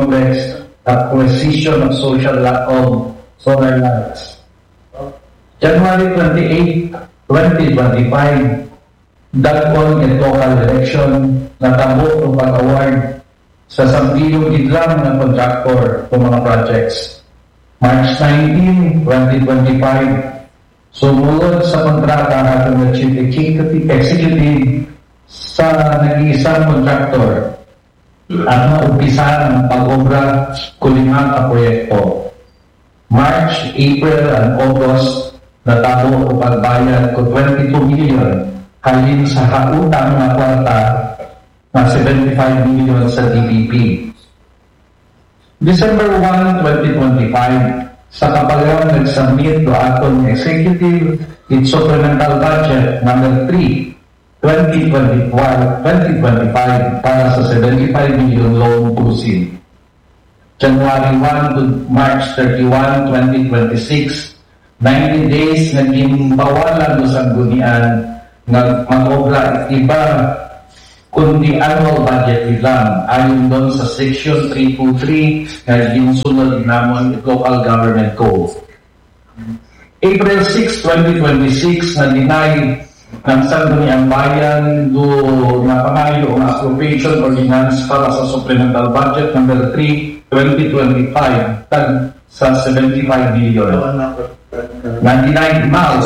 complex acquisition of solar lights. January 28, 2025, dagkon yung local election natabo ng pag-award sa sambilong idlang ng contractor ng mga projects. March 19, 2025, sumunod sa kontrata atong ng Chief Executive sa nag-iisang contractor at naumpisa ng pag-obra kulimang ka proyekto. March, April, and August, natabo o pagbayad ko 22 million halin sa hautang na kwarta na 75 million sa DBP. December 1, 2025, sa kapalang nag-submit do aton executive its supplemental budget number 3, 2025 para sa 75 million loan proceed. January 1 to March 31, 2026, 90 days naging bawalan sa gunian ng mag-obra iba kundi annual budget lang ayon doon sa Section 323 na ginsunod namon Local Government Code. April 6, 2026 na deny ng Sangguniang Bayan do na pangayo ang appropriation ordinance para sa supplemental budget number 3, 2025 tag sa 75 billion. Na deny mouse.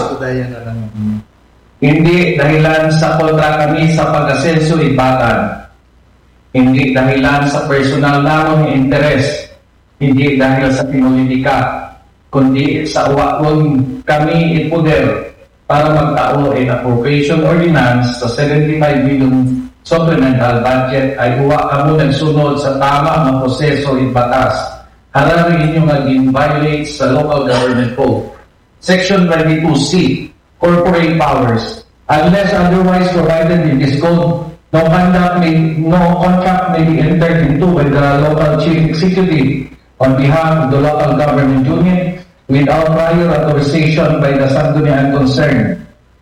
Hindi dahilan sa kontra kami sa pag-asenso ibatan. Hindi dahilan sa personal namon interes. Hindi dahil sa pinulitika. Kundi sa uwakon kami ipuder para magtao in appropriation ordinance sa 75 billion supplemental budget ay uwa kamo nagsunod sa tama ng proseso at batas. Halarin nyo naging violate sa Local Government Code. Section 22C, Corporate Powers. Unless otherwise provided in this code, no contract may be entered into with the local chief executive on behalf of the local government unit without prior authorization by the sanggunian concerned.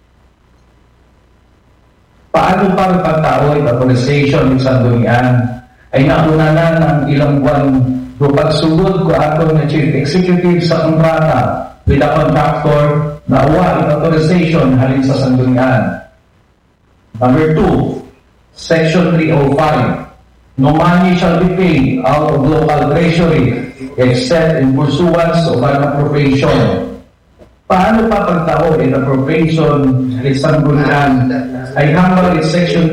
Paano pa pagtao at authorization ng sanggunian ay nauna na ng ilang buwan do pagsugod ko ato ng chief executive sa kontrata with the contractor na uwa in authorization halin sa sanggunian. Number 2, Section 305, no money shall be paid out of local treasury except in pursuance of an appropriation. Paano pa pagtao in appropriation ng sanggunian ay hambal in Section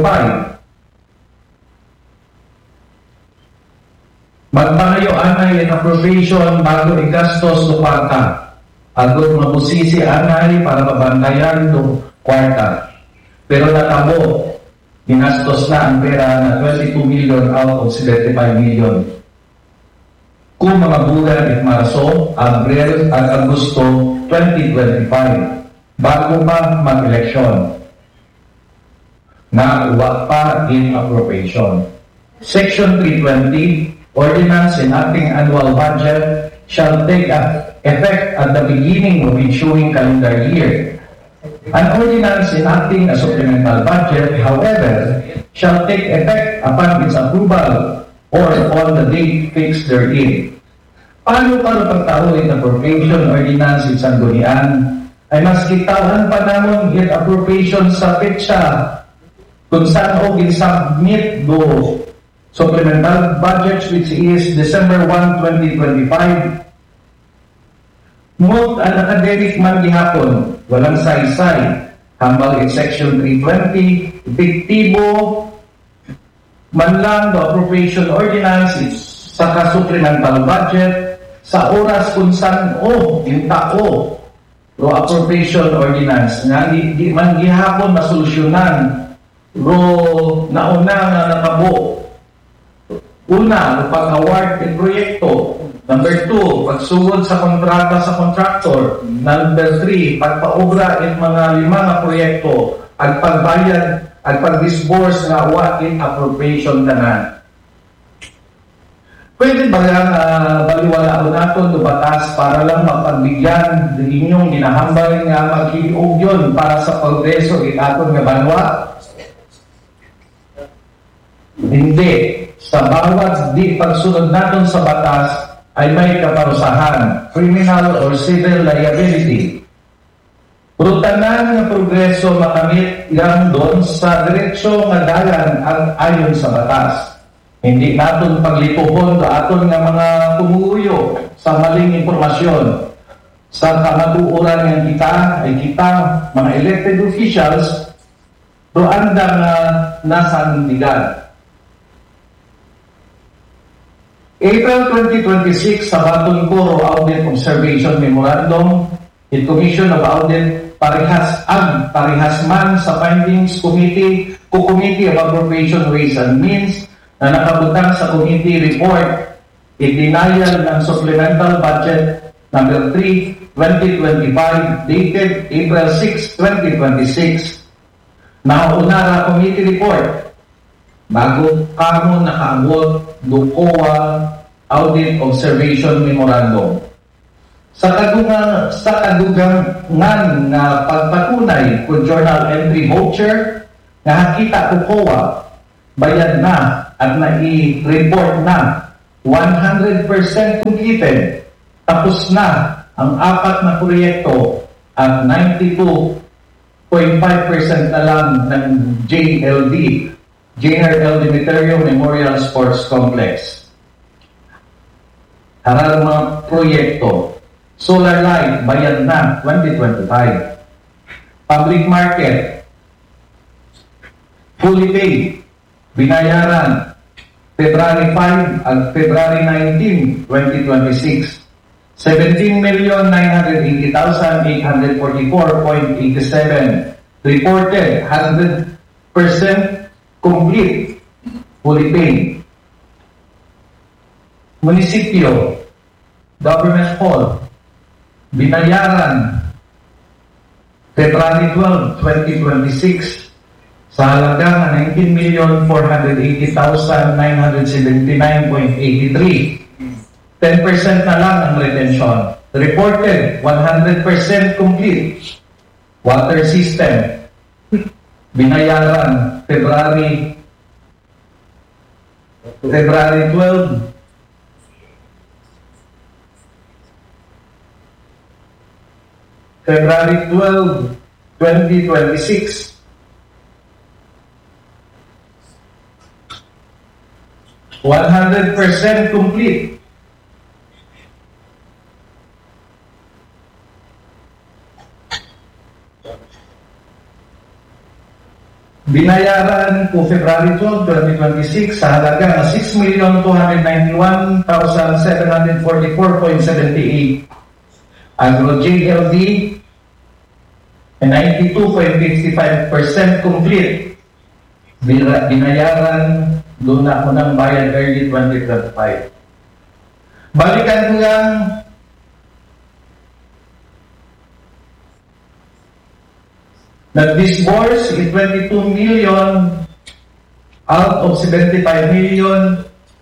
305. Magpangayo anay in appropriation bago igastos do kwarta. Agod mabusisi anay para mabantayan do kwarta. Pero natabo, ginastos na ang pera na 22 million out of 75 million. Kung mga bulan at Marso, Abril at Agosto 2025, bago pa mag-eleksyon, na uwa pa in appropriation. Section 320, Ordinance enacting annual budget shall take effect at the beginning of ensuing calendar year. An ordinance enacting a supplemental budget, however, shall take effect upon its approval or on the date fixed therein. Paano pagtao in appropriation ordinance in sanggunian ay mas kitawan pa namon in appropriation sa petsa kung saan o gisubmit do supplemental budgets which is December 1, 2025. Mo't an academic man gihapon, walang saysay, hambal in Section 320, epektibo man lang the appropriation ordinance sa supplemental budget sa oras kung saan yung tao do appropriation ordinance nga di man gihapon masolusyonan ro nauna nga natabo. Una, pag-award ng proyekto. Number 2, pagsugod sa kontrata sa contractor. Number 3, pagpaobra ng mga 5 na proyekto. At pagbayad, at pag-disburse nga wakin appropriation tanan. Pwede ba lang baliwala ko natin do batas para lang mapagbigyan din inyong ginahambal nga maghiog yun para sa progreso itaton nga banwa? Hindi. sa bawat di pagsunod naton sa batas ay may kaparusahan, criminal or civil liability. Brutanan nga progreso makamit lang doon sa diretsyo nga dalan ang ayon sa batas. Hindi naton paglipuhon do aton nga mga kumuuyo sa maling impormasyon. Sa kamatuoran ng kita ay kita, mga elected officials, doon nga nasa nindigan. April 2026, sa Batong Coro Audit Observation Memorandum, the Commission of Audit parehas man sa Findings Committee of Appropriation Ways and Means na nakabutang sa committee report, denial ng Supplemental Budget Number 3, 2025, dated April 6, 2026. Nauna committee report bago kamo nakaabot do COA Audit Observation Memorandum. Sa kadugangan na pagpatunay kung journal entry voucher nga hakita ko COA, bayad na at nai-report na 100% completed. Tapos na ang 4 na proyekto at 92.5% na lang ng JLD, General Demeterio Memorial Sports Complex. Harang mga proyekto, solar light, bayad na 2025. Public market, fully paid, binayaran February 5 at February 19, 2026. 17,980,844.87 reported 100% complete, fully paid. Munisipyo, government hall, binayaran February 12, 2026 sa halaga ng 19,480,979.83. 10% na lang ang retention. Reported, 100% complete. Water system, binayaran February 12, February 12, 2026. %100% complete. Binayaran po February 12, 2026 sa halaga ng 6,291,744.78. Agro JLD, 92.55% complete. Binayaran doon na ako ng bayad early 2025. Balikan ko lang nag-disburse 22 million out of 75 million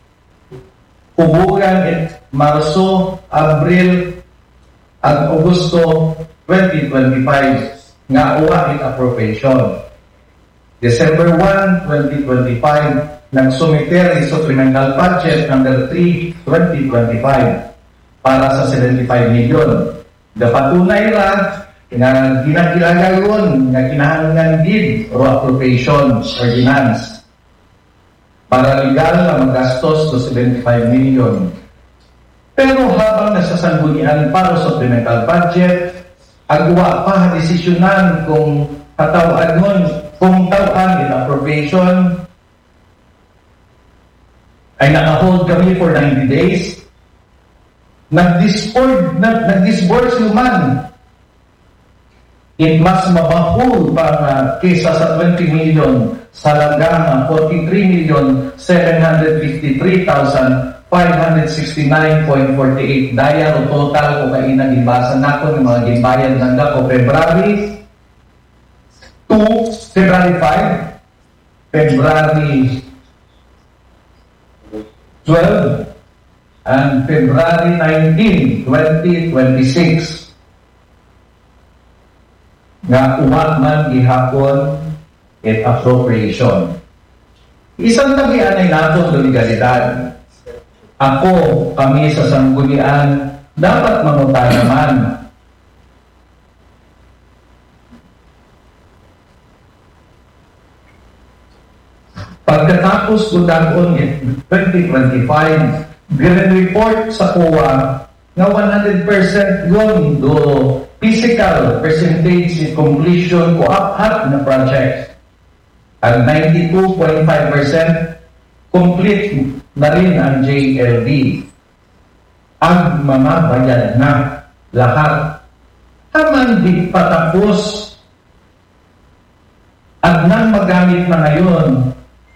Kubugan Marso, Abril at Agosto 2025 nga uwa in appropriation. December 1, 2025 nagsumiter yung supplemental budget number 3, 2025 para sa 75 million. Dapatunay ra nga ginagilagayon nga kinahanglan gid o appropriation ordinance para legal na magastos to 75 million. Pero habang nasasanggunian para sa supplemental budget, agwa pa desisyonan kung katawaan kung tawaan in appropriation ay naka-hold kami for 90 days. Nag-disburse man. It mas mabahul pa kesa sa 20 million sa halagang 43,753,569.48 daya o total ko kayo na gibasan nato ng mga gimbayan ng ko February 2, February 5, February 12, and February 19, 2026. Nga umat man gihapon at appropriation. Isang tagian ay nato ng legalidad. Ako, kami sa sanggunian, dapat mamuta naman. Pagkatapos ko dagon 2025, report sa COA na 100% gone do physical percentage completion ko apat na projects. At 92.5% complete na rin ang JLD. Ang mga bayad na lahat. Taman di patapos at nang magamit na ngayon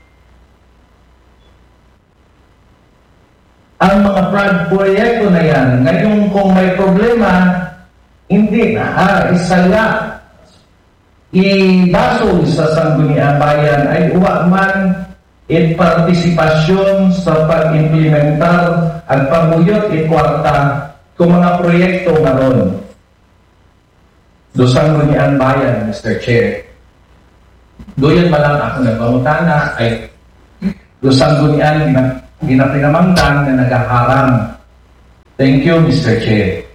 ang mga proyekto na yan. Ngayon kung may problema, hindi na isala ibasol sa sangguniang bayan ay uwa man at partisipasyon sa pag-implementar at pagmuyot at kwarta kung mga proyekto maron. Do sangguniang bayan, Mr. Chair. Doon ba lang ako nagpamutana ay do sangguniang ginapinamangtan na nagaharang. Thank you, Mr. Chair.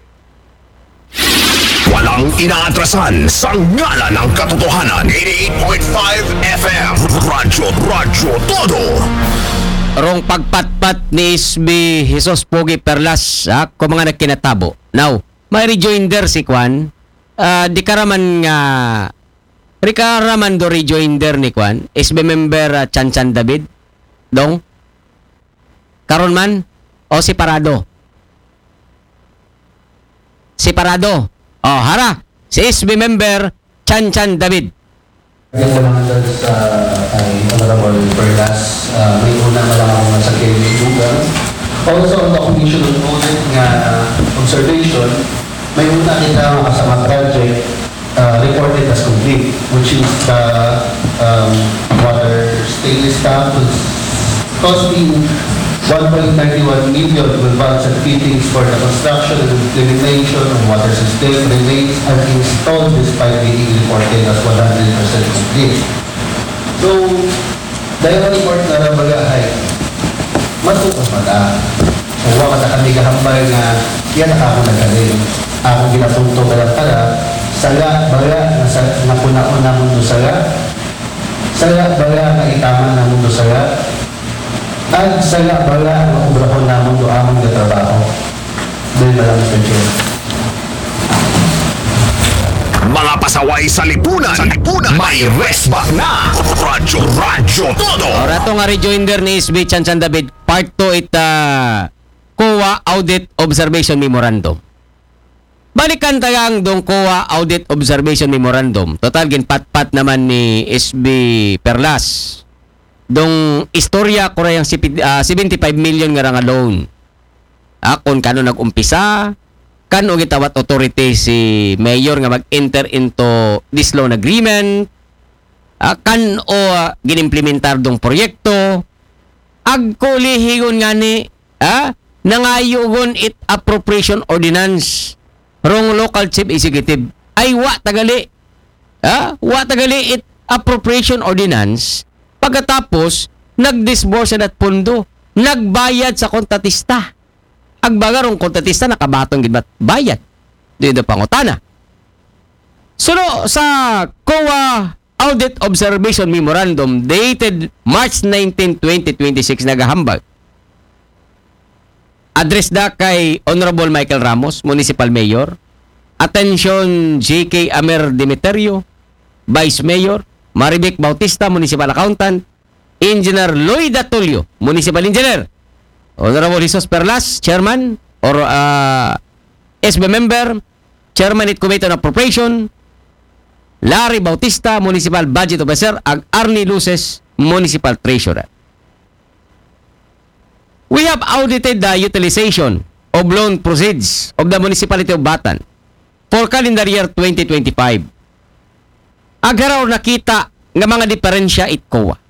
Walang inaatrasan sa ngalan ng katotohanan. 88.5 FM Radyo Todo. Rong pagpatpat ni SB Jesus Pogi Perlas kung mga nagkinatabo. Now, may rejoinder si Kwan. Di karaman nga do rejoinder ni Kwan. SB member Chanchan David. Dong? Karon man o si Parado? Si Parado. Oh, hara. Si SB member Chanchan David. Yung salamat sa kay Honorable Perlas. May una na lang ako sa Lugan. Also, on the Commission on Audit nga observation, may una kita kasama project reported as complete, which is the water stainless tank costing 1.91 million will funds and fittings for the construction and implementation of water system remains uninstalled despite being reported as 100% complete. So, dahil ang report na nabagahay, matutos pa na. So, wala na kami kahambay na yan ako nagaling. Akong ginapunto ka lang pala, sala, baga, na punaon na mundo sala, sala, baga, na itaman na mundo sala, at sala bala ang obrahon naman do among trabaho. Dahil na lang, Mr. Chair. Mga pasaway sa lipunan. May resback na. Radyo Todo. Ora to nga rejoinder ni SB Chanchan David. Part 2 it COA Audit Observation Memorandum. Balikan tagang dong COA Audit Observation Memorandum. Total ginpat-pat naman ni SB Perlas. Dong istorya ko rayang 75 million nga nga loan. Kung kano nag-umpisa, kano gitawat authority si mayor nga mag-enter into this loan agreement, kan o ginimplementar dong proyekto, agkulihigon nga ni, nangayugon it appropriation ordinance rong local chief executive, ay wa tagali it appropriation ordinance. Pagkatapos, nag-disburse na pondo, nagbayad sa kontratista. Agbagarong kontratista nakabatong gidbat bayad. Dito pangutana. Suno sa COA Audit Observation Memorandum dated March 19, 2026 nagahambag. Address da kay Honorable Michael Ramos, Municipal Mayor. Attention J.K. Amer Demeterio, Vice Mayor. Maribek Bautista, Municipal Accountant. Engineer Lloyd Atulio, Municipal Engineer. Honorable Jesus Perlas, Chairman or SB Member, Chairman at Committee on Appropriation. Larry Bautista, Municipal Budget Officer. Ag Arnie Luces, Municipal Treasurer. We have audited the utilization of loan proceeds of the Municipality of Batan for calendar year 2025. Agaraw nakita nga mga diferensya it COA.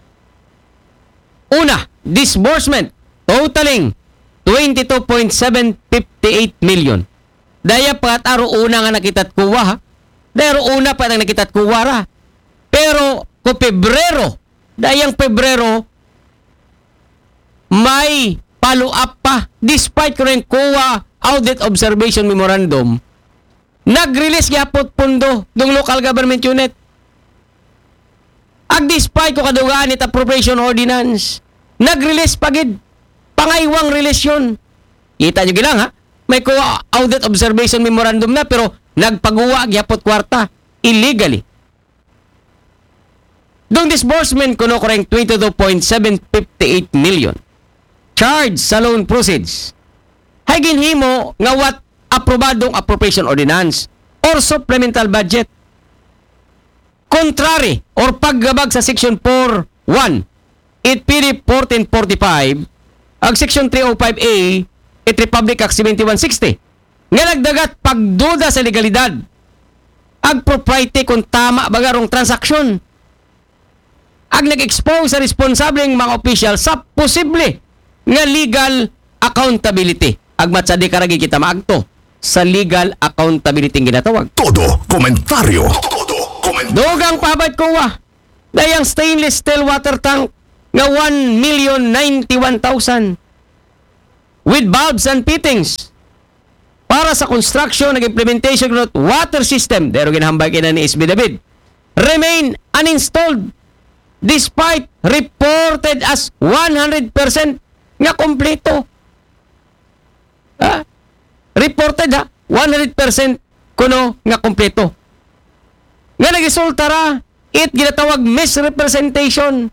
Una, disbursement totaling 22.758 million. Daya pa at aro una nga nakitat COA ha. Daya una pa ang nakitat COA ra. Pero ko Pebrero dayang Pebrero, may follow-up pa. Despite current COA Audit Observation Memorandum, nag-release gyapot pondo ng local government unit. Ag despite ko kadugaan it appropriation ordinance, nag-release pagid. Pangaywang release yun. Kita nyo gilang ha? May COA Audit Observation Memorandum na pero nagpagawa gyapot kwarta illegally. Dong disbursement kuno koreng 22.758 million. Charge sa loan proceeds. Hay ginhimo nga what aprobadong appropriation ordinance or supplemental budget. Contrary or paggabag sa Section 4.1 it PD 1445 ag Section 305A it Republic Act 7160 nga nagdagat pagduda sa legalidad ag propriety kung tama bagarong transaksyon ag nag-expose sa responsableng mga opisyal sa posible nga legal accountability. Ag matsadi karagi kita maagto sa legal accountability ginatawag. Todo komentaryo. Dogang pabad ko dayang stainless steel water tank nga 1,091,000 with bulbs and fittings para sa construction ng implementation ng water system. Dero ginahambay kina ni SB David. Remain uninstalled despite reported as 100% nga kompleto. Reported 100% kuno nga kompleto. Nga nagresulta ra, it ginatawag misrepresentation.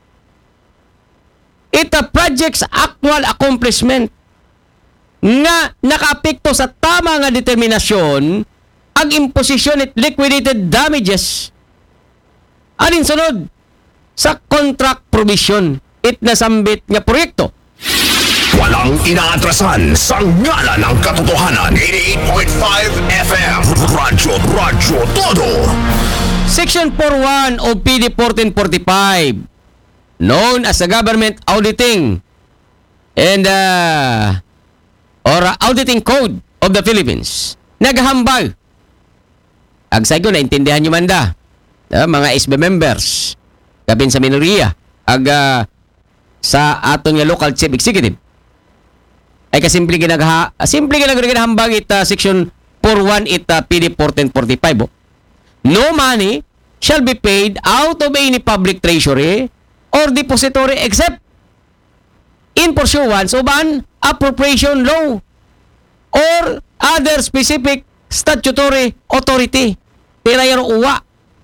It a project's actual accomplishment nga nakaapekto sa tama nga determinasyon ang imposition at liquidated damages. Anin sunod sa contract provision it nasambit nga proyekto. Walang inaatrasan sa ngalan ng katotohanan. 88.5 FM Radyo Todo. Section 4.1 of PD 1445 known as the Government Auditing and or Auditing Code of the Philippines naghambal. Agsay ko naintindihan nyo man mga SB members kapin sa minoriya sa aton nga local chief executive ay kasimple ginahambag ita Section 4.1 ita PD 1445. No money shall be paid out of any public treasury or depository except in pursuance of an appropriation law or other specific statutory authority. Tinayaro uwa.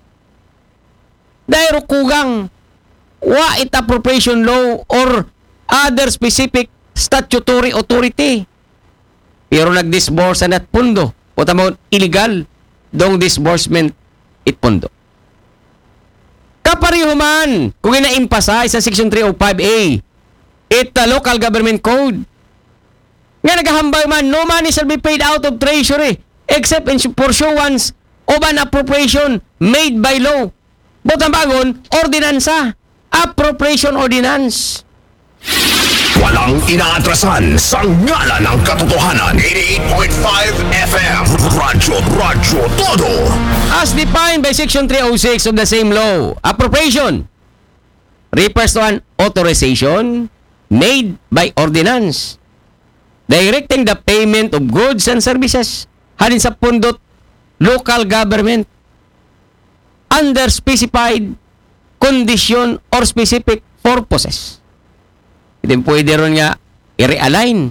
Dahil kugang wa it appropriation law or other specific statutory authority. Pero nag-disburse na at pundo. O tamang illegal dong disbursement it pundo. Kapariho man kung ina-emphasize sa Section 305A it local government code nga naghahambay man no money shall be paid out of treasury except in pursuance of an appropriation made by law. Botang bagon, ordinansa. Appropriation ordinance. Walang inaatrasan sa ngalan ng katotohanan. 88.5 FM Radyo Todo. As defined by Section 306 of the same law, appropriation refers to an authorization made by ordinance directing the payment of goods and services halin sa pundot local government under specified condition or specific purposes. Hindi pwede ron nga i-realign.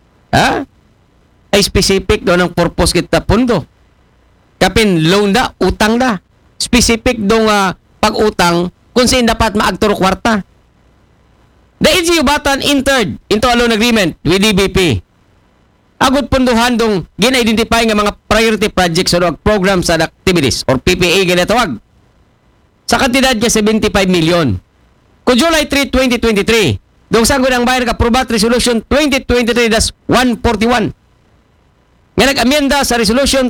Ay specific doon ang purpose kita pundo. Kapin loan da, utang da. Specific doon pag-utang kung saan dapat maagturo kwarta. The EGU Batan entered into a loan agreement with DBP. Agud punduhan dong gina-identify nga mga priority projects o programs and activities or PPA ginatawag. Sa kantidad niya 75 million. Kung July 3, 2023, dong sagod ang bayar ka-approval Resolution 2023-141 nga nag-amyenda sa Resolution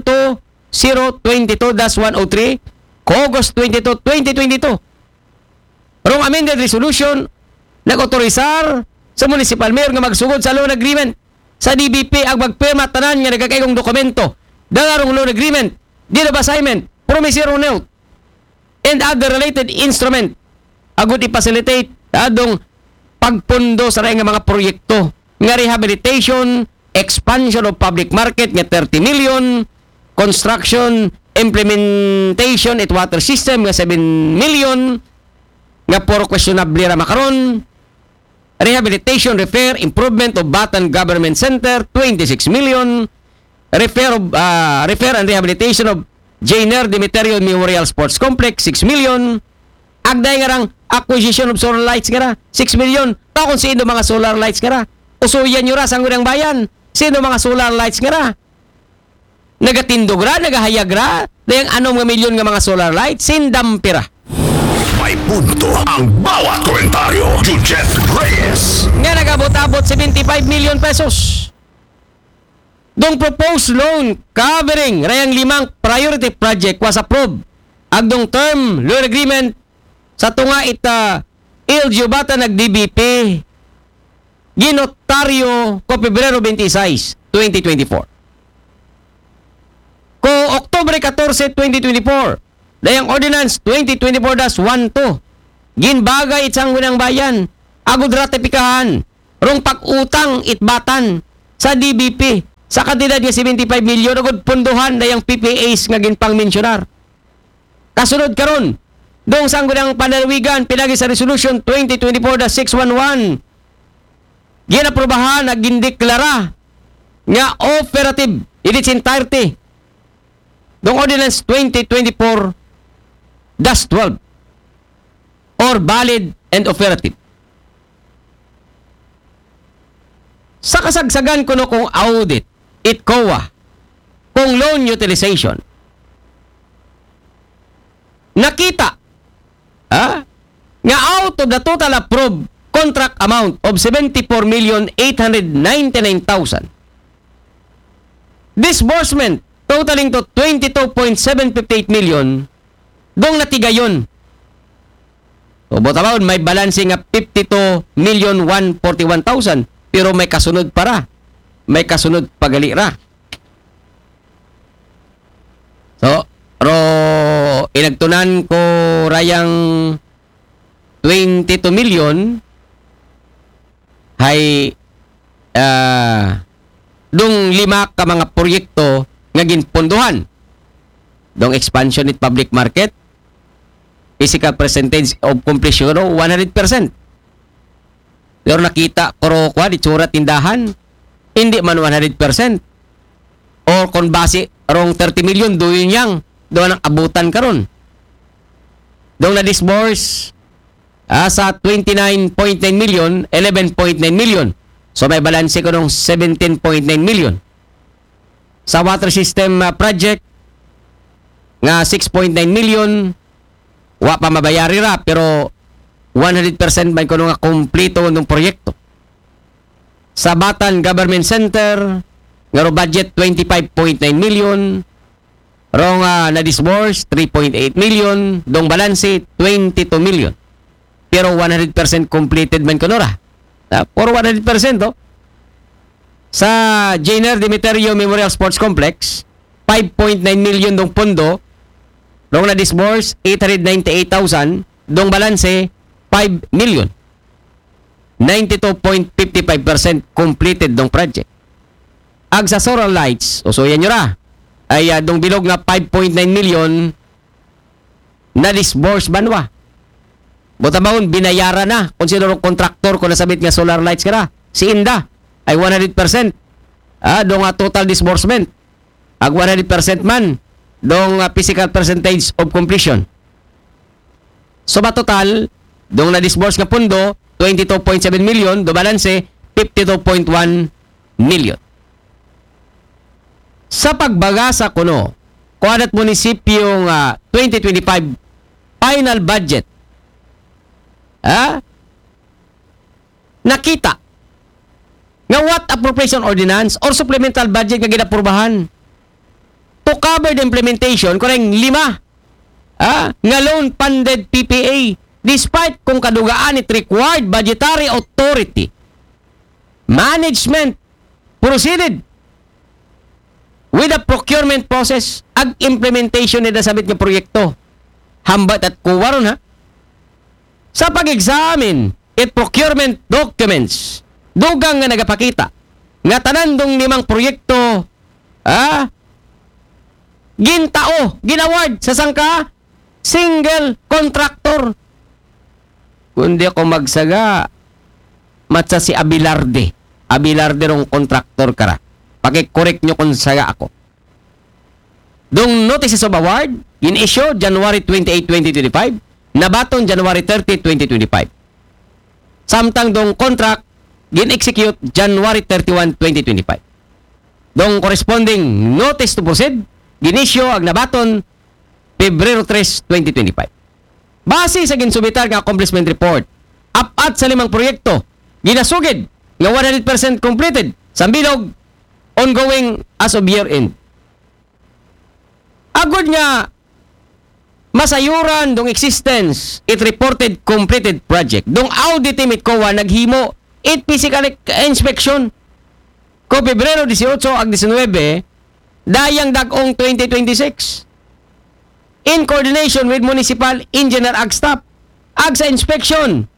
2022-103 August 22, 2022. Rong amended resolution nag-autorizar sa municipal mayor nga magsugod sa loan agreement sa DBP ang magpirma tanan nga nagkakaigong dokumento dalarong loan agreement, deed of assignment, promissory note, and other related instrument agud i-facilitate adong pagpundo sa nga mga proyekto nga rehabilitation, expansion of public market nga 30 million, construction, implementation at water system nga 7 million, nga puro questionable ra makaron, rehabilitation, repair, improvement of Batan Government Center 26 million, repair and rehabilitation of Jainer Demeterio Memorial Sports Complex 6 million, agday nga rang acquisition of solar lights nga ra 6 million. Taon sino mga solar lights nga ra? Usuyan nyo ra sa ngunang bayan. Sino mga solar lights nga ra? Nagatindog ra, nagahayag ra, dayang anong nga milyon nga mga solar lights, sindampira. May punto ang bawat komentaryo. Jujet Reyes. Nga nagabot-abot 75 million pesos. Dong proposed loan covering rayang 5 priority project was approved. Agdong term loan agreement sa tunga ita LGU Bata nag-DBP ginotaryo ko Pebrero 26, 2024. Ko Oktubre 14, 2024, dayang Ordinance 2024-12, ginbagay itsang unang bayan, agud ratifikahan, rong pag-utang itbatan sa DBP, sa kanila niya 75 milyon, agud punduhan dayang PPAs nga ginpang-mensyonar. Kasunod karon, dong sang unang panalawigan, pinagi sa Resolution 2024-611, ginaprobahan at gindeklara nga operative in its entirety dong Ordinance 2024-12 or valid and operative. Sa kasagsagan kuno kung audit, COA, kung loan utilization, nakita nga out of the total approved contract amount of 74,899,000, disbursement totaling to 22.758 million, dong natigayon. So, botabawon, may balancing nga 52,141,000, pero may kasunod para. May kasunod pagalira. So, inagtunan ko rayang 22 million hay dong 5 ka mga proyekto nga ginpunduhan. Dong expansion in public market, physical percentage of completion 100%. Pero nakita ko kwa di tsura tindahan, hindi man 100%. Or kung base rong 30 million doon yang doon ang abutan karon. Doon na disburse sa 29.9 million, 11.9 million. So may balance ko nung 17.9 million. Sa water system project nga 6.9 million, wa pa mabayari ra, pero 100% man ko nga kompleto ng proyekto. Sa Batan Government Center nga budget 25.9 million, rong na-disburse 3.8 million, dong balanse 22 million. Pero 100% completed man ko ra. Puro 100%, oh. Sa Jainer Demeterio Memorial Sports Complex, 5.9 million dong pondo, dong na-disburse 898,000, dong balanse 5 million. 92.55% completed dong project. Ag sa solar lights, o so yan nyo ra, ay dong bilog nga 5.9 million na-disburse banwa. Botabawon, binayaran na kung sino rong kontraktor kung nasabit nga solar lights ka ra. Si Inda ay 100%. Dong total disbursement. Ag 100% man, dong physical percentage of completion. So ba total, dong na-disburse nga pundo, 22.7 million, do balance, 52.1 million. Sa pagbagasa kuno, kuadat munisipyo nga 2025 final budget, nakita nga what appropriation ordinance or supplemental budget nga ginapurbahan to cover the implementation kurang 5 nga loan funded PPA despite kung kadugaan it required budgetary authority management proceeded with the procurement process ag implementation nila sabit nga proyekto hambat at kuwaron Sa pag-examine it procurement documents, dugang nga nagapakita nga tanan dong limang proyekto gintao, ginaward sa sangka single contractor. Kundi ako magsaga, matsa si Abilarde. Abilarde rong contractor kara. Paki-correct nyo kung saga ako. Dong notices of award, in-issue January 28, 2025, nabaton January 30, 2025. Samtang dong contract, gin-execute January 31, 2025. Dong corresponding notice to proceed, gin-issue ag nabaton Pebrero 3, 2025. Base sa ginsubitar nga accomplishment report, apat sa limang proyekto, ginasugid nga 100% completed sa bilog ongoing as of year end. Agod nga masayuran dong existence it reported completed project. Dong audit team it COA naghimo it physical inspection ko Pebrero 18 ag 19 dayang dag-ong 2026. In coordination with municipal engineer ag staff ag sa inspection.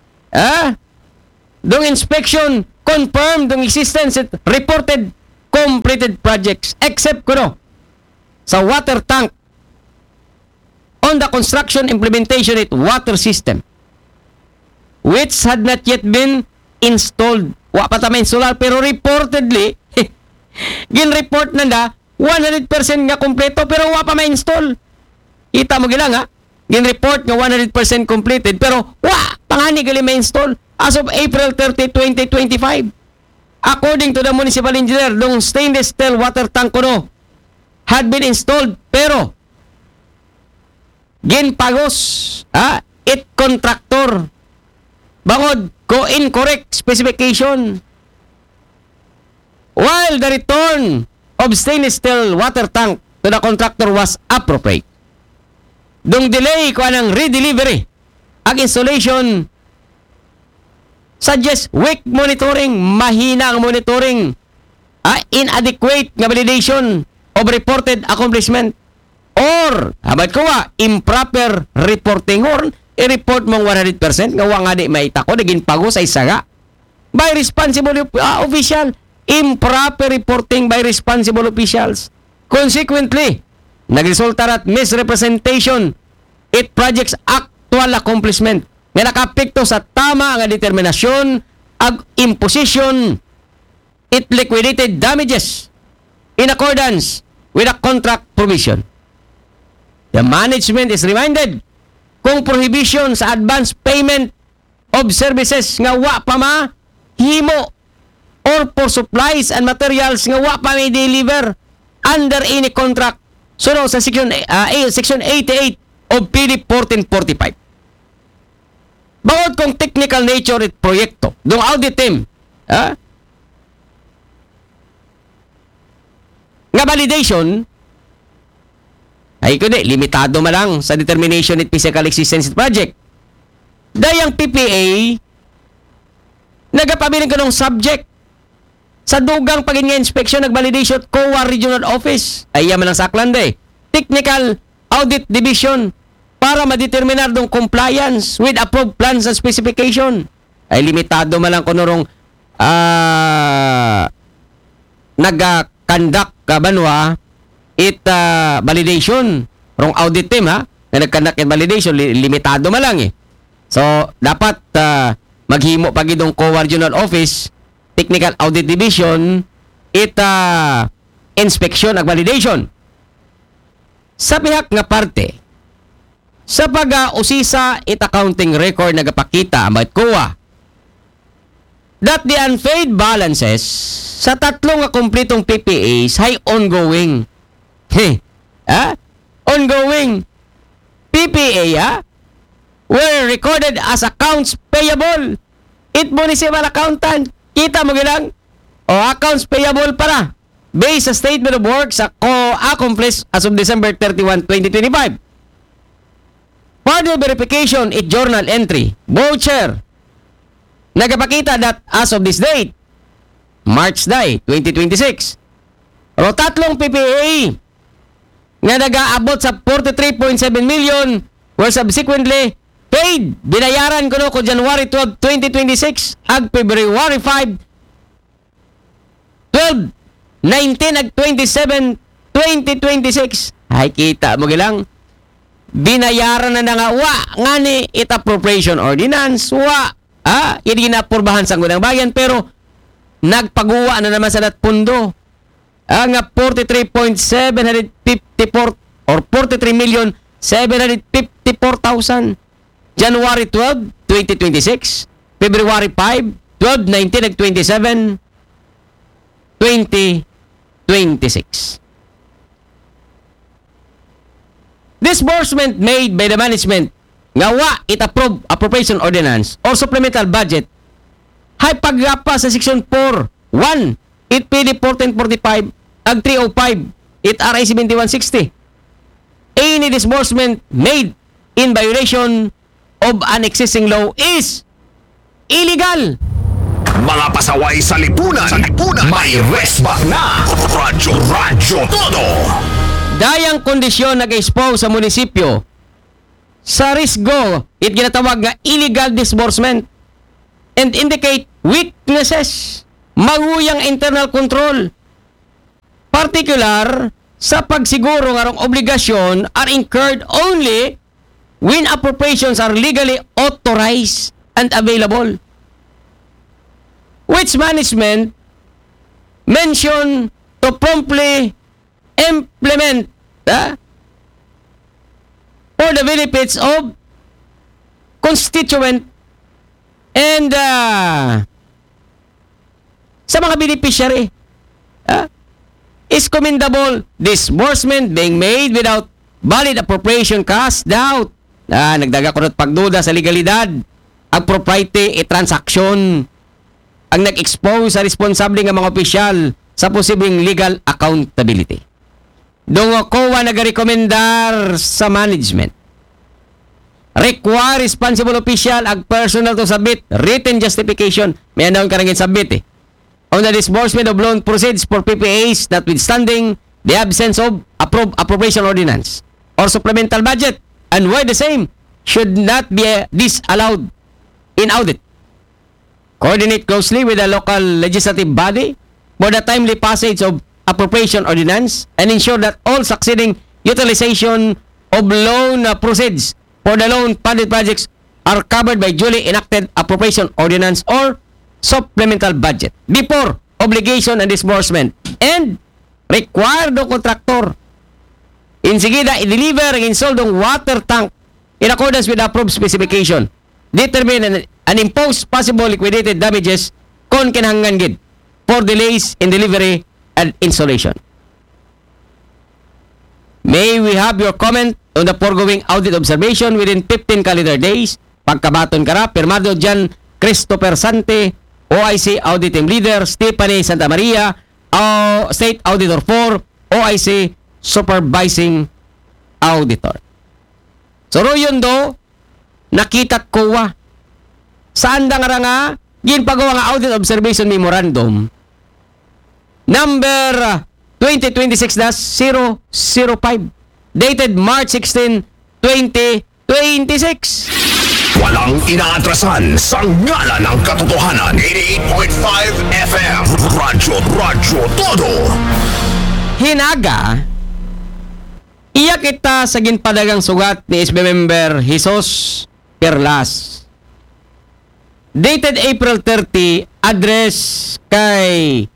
Dong inspection confirmed dong existence it reported completed projects except kuno sa water tank on the construction implementation it water system which had not yet been installed. Wa pa ta ma-install pero reportedly gin-report na 100% nga kompleto pero wa pa ma-install. Kita mo gila nga, gin-report nga 100% completed pero pangani gali ma-install as of April 30, 2025. According to the municipal engineer, dong stainless steel water tank kuno had been installed pero ginpagos it contractor bangod ko incorrect specification. While the return of stainless steel water tank to the contractor was appropriate. Dong delay ko anang redelivery ag installation suggest weak monitoring, mahina ang monitoring, inadequate nga validation of reported accomplishment or habad ko improper reporting or i-report mong 100% nga wa nga di maita ko naging pago sa isaga by responsible official, improper reporting by responsible officials. Consequently, nagresulta at misrepresentation it project's actual accomplishment nga nakapekto sa tama nga determinasyon ag imposition it liquidated damages in accordance with a contract provision. The management is reminded kung prohibition sa advance payment of services nga wa pa mahimo or for supplies and materials nga wa pa may deliver under any contract sunod sa section 88 of PD 1445. Bawod kung technical nature it proyekto, dong audit team, nga validation, ay kundi, limitado malang sa determination it physical existence project. Dayang PPA, nagapabiling ka ng subject sa dugang pagin nga inspection nag-validation COA Regional Office. Ay yaman ang saklande. Technical Audit Division para madeterminar dong compliance with approved plans and specification. Ay limitado malang kunurong nag-conduct kabanwa it validation rong audit team na nag-conduct it validation limitado malang So dapat maghimo pagidong COA Regional Office Technical Audit Division it inspection ag validation. Sa pihak nga parte sa pag-usisa it accounting record nagapakita about COA that the unpaid balances sa tatlong nga kumpletong PPAs ay ongoing. Ongoing PPA were recorded as accounts payable. It municipal accountant. Kita mo gilang? Accounts payable para. Based sa statement of work sa accomplished as of December 31, 2025. Further verification it journal entry. Voucher. Nagapakita that as of this date, March 2026. O tatlong PPA nga nag-aabot sa 43.7 million were subsequently paid, binayaran ko no ko January 12, 2026, ag February 5, 12, 19, ag 27, 2026. Ay, kita mo gilang. Binayaran na nga, nga ni it appropriation ordinance, hindi na purbahan sa gunang bayan, pero nagpagawa na naman sa pundo. Nga 43.754 or 43,754,000. January 12, 2026. February 5, 12, 19, ag 27, 2026. Disbursement made by the management nga it approve appropriation ordinance or supplemental budget hay paggapa sa section 4, 1, it PD 1445 ag 305, it RA 7160. Any disbursement made in violation of an existing law is illegal. Mga pasaway sa lipunan, may resback na. Radyo Todo. Dayang kondisyon nag-expose sa munisipyo sa risgo, it ginatawag nga illegal disbursement and indicate weaknesses, maguyang internal control. Particular sa pagsiguro nga rong obligasyon are incurred only when appropriations are legally authorized and available. Which management mention to promptly implement for the benefits of constituent and sa mga beneficiary is commendable. Disbursement being made without valid appropriation cast doubt. Nagdaga ko rin pagduda sa legalidad ang propriety transaction ang nag-expose sa responsable ng mga opisyal sa posibleng legal accountability. Doon COA nag-rekomendar sa management. Require responsible official ag personal to submit written justification. May anong karangin submit on the disbursement of loan proceeds for PPAs notwithstanding the absence of appropriation ordinance or supplemental budget and why the same should not be disallowed in audit. Coordinate closely with the local legislative body for the timely passage of appropriation ordinance and ensure that all succeeding utilization of loan proceeds for the loan funded projects are covered by duly enacted appropriation ordinance or supplemental budget before obligation and disbursement and require the contractor insigida i-deliver ang insoldong water tank in accordance with the approved specification, determine and impose possible liquidated damages kung kinahanglan gid for delays in delivery and installation. May we have your comment on the foregoing audit observation within 15 calendar days? Pagkabaton kara, pirmado dyan Christopher Sante, OIC Audit Team Leader, Stephanie Santa Maria, State Auditor 4, OIC Supervising Auditor. So yun do, nakitat COA. Saan da nga ginpagawa nga audit observation memorandum number 2026-005 dated March 16, 2026. Walang inaatrasan sa ngalan ng katotohanan. 88.5 FM Radyo Todo. Hinaga, iya kita sa ginpadagang sugat ni SB member Jesus Perlas. Dated April 30, address kay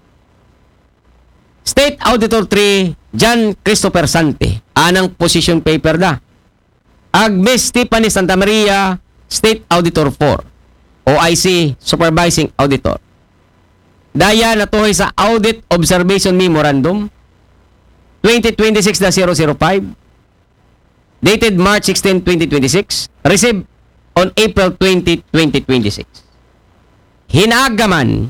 State Auditor 3, John Christopher Sante. Anang position paper da. Agnes Stephanie Santa Maria, State Auditor 4, OIC Supervising Auditor. Daya natuhoy sa Audit Observation Memorandum 2026-005 dated March 16, 2026, received on April 20, 2026. Hinagaman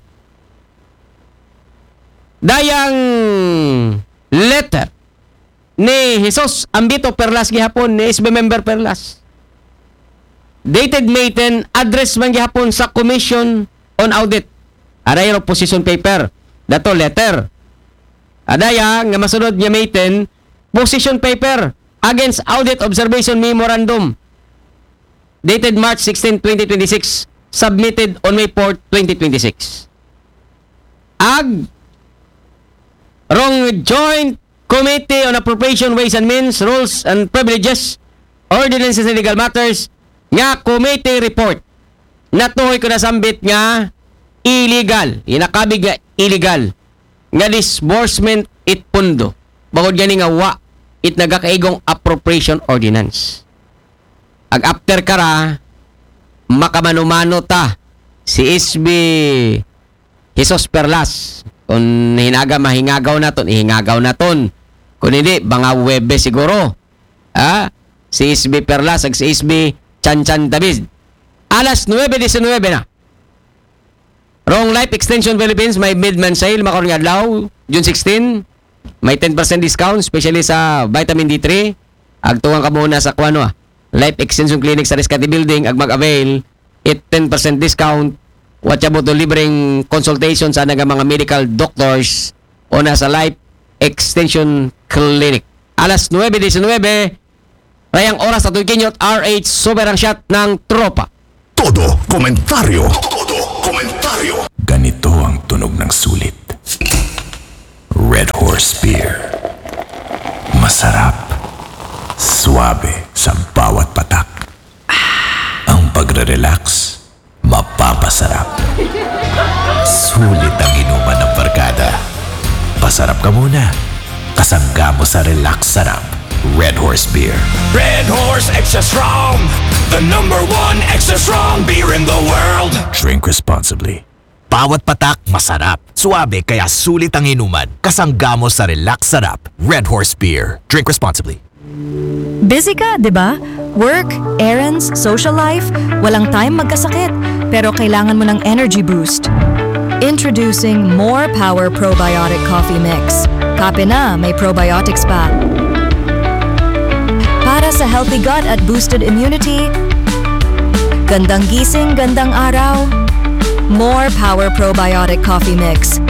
dayang letter ni Jesus Ambito Perlas gihapon ni SB member Perlas. Dated May 10, address man gihapon sa Commission on Audit. Adaya position paper. Dato letter. Adaya nga masunod niya May 10, position paper against Audit Observation Memorandum dated March 16, 2026, submitted on May 4, 2026. Wrong Joint Committee on Appropriation, Ways and Means, Rules and Privileges, Ordinances and Legal Matters, nga committee report. Natuhoy ko nasambit nga illegal, inakabig nga illegal, nga disbursement it pundo. Bagod gani nga wa, it nagakaigong appropriation ordinance. After kara, makamanumano ta si SB Jesus Perlas. Kung mahingagaw naton, ihingagaw naton. Kung hindi, banga Webes siguro. Si SB Perlas ag si SB Chanchan David. Alas 9:19 na. Wrong Life Extension Philippines may mid-month sale makaroon nga adlaw, June 16. May 10% discount, especially sa vitamin D3. Agtuwang ka muna sa Life Extension Clinic sa Rescate Building ag mag-avail it 10% discount. Watch about to libreng consultation sa mga medical doctors o nasa Life Extension Clinic. Alas 9:19, rayang oras sa Tuikinyot, RH Soberang Shot ng Tropa. Todo komentaryo. Todo komentaryo. Ganito ang tunog ng sulit. Red Horse Beer. Masarap. Suabe sa bawat patak. Ang pagre-relax, mapapasarap. Sulit ang inuman ng barkada. Pasarap ka muna. Kasangga mo sa relax sarap. Red Horse Beer. Red Horse Extra Strong. The #1 extra strong beer in the world. Drink responsibly. Bawat patak, masarap. Suabe kaya sulit ang inuman. Kasangga mo sa relax sarap. Red Horse Beer. Drink responsibly. Busy ka, di ba? Work, errands, social life, walang time magkasakit. Pero kailangan mo ng energy boost. Introducing More Power Probiotic Coffee Mix. Kape na, may probiotics pa. Para sa healthy gut at boosted immunity, gandang gising, gandang araw, More Power Probiotic Coffee Mix.